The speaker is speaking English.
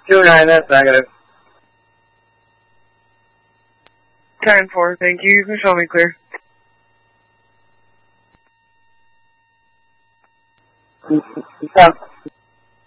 29, that's negative. 10-4, thank you. You can show me clear. Stop.